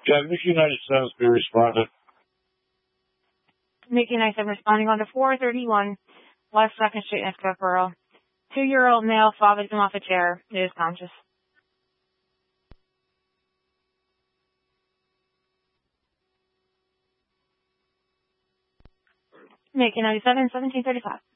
Can Mickey 97 be responded? Mickey 97 responding on to 431 West 2nd Street in Scarborough. 2-year-old male vomits him off a chair. He is conscious. Mickey 97, 1735.